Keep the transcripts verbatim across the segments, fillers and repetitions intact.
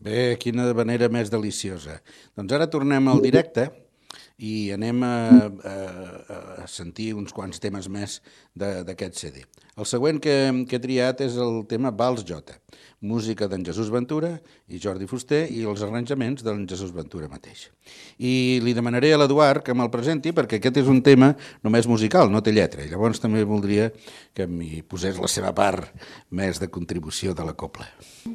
Bé, quina manera més deliciosa. Doncs ara tornem al directe i anem a, a, a sentir uns quants temes més de- d'aquest C D. El següent que, que he triat és el tema Vals Jota, música d'en Jesús Ventura i Jordi Fuster i els arranjaments d'en Jesús Ventura mateix. I li demanaré a l'Eduard que me'l presenti perquè aquest és un tema només musical, no té lletra. I llavors també voldria que m'hi posés la seva part més de contribució de la cobla.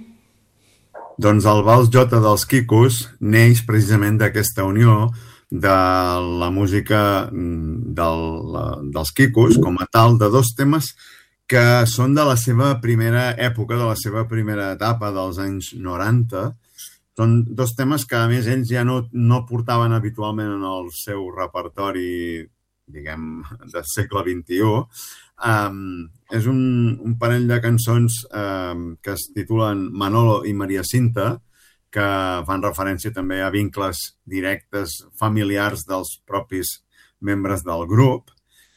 Doncs el Vals Jota dels Quicos neix precisament d'aquesta unió de la música del, dels Quicos com a tal, de dos temes que són de la seva primera època, de la seva primera etapa dels anys noranta. Són dos temes que, a més, ells ja no, no portaven habitualment en el seu repertori, diguem, del segle vint-i-u. Um, és un, un parell de cançons um, que es titulen Manolo i Maria Cinta, que fan referència també a vincles directes familiars dels propis membres del grup.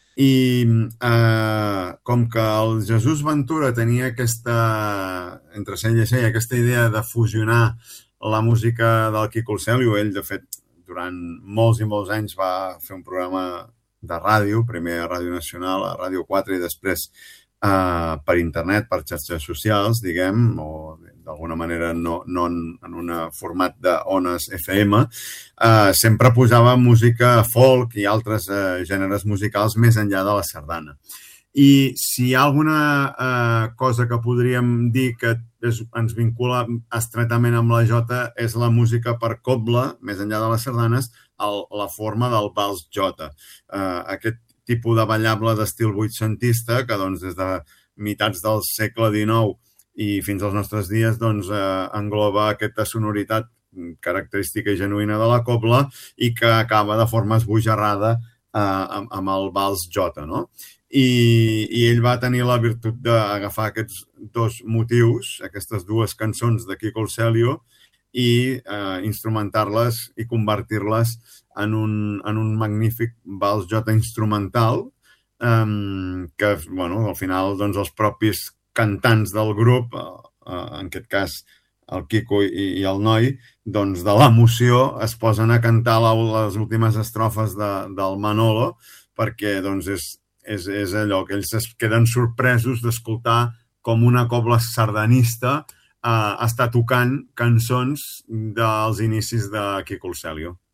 I eh, com que el Jesús Ventura tenia aquesta, entre cella i cella, aquesta idea de fusionar la música del Quico el Celio, ell, de fet, durant molts i molts anys va fer un programa de ràdio, primer a Ràdio Nacional, a Ràdio quatre i després eh, per internet, per xarxes socials, diguem, o d'alguna manera no, no en, en un format d'ones F M, eh, sempre posava música folk i altres eh, gèneres musicals més enllà de la sardana. I si hi ha alguna eh, cosa que podríem dir que és, ens vincula estretament amb la jota és la música per cobla, més enllà de les sardanes, el, la forma del vals jota. Eh, aquest tipus de ballable d'estil vuitcentista que doncs, des de mitats del segle dinou i fins als nostres dies doncs, eh, engloba aquesta sonoritat característica i genuïna de la cobla i que acaba de forma esbojarrada eh, amb, amb el vals jota, no? I, i ell va tenir la virtut d'agafar aquests dos motius, aquestes dues cançons de Quico el Celio, i eh, instrumentar-les i convertir-les en un, en un magnífic vals jota instrumental eh, que, bueno, al final, doncs, els propis cantants del grup, eh, en aquest cas el Quico i, i el noi, doncs de l'emoció es posen a cantar la, les últimes estrofes de, del Manolo perquè doncs és, és, és allò que ells es queden sorpresos d'escoltar com una cobla sardanista eh, està tocant cançons dels inicis de Quico el Celio.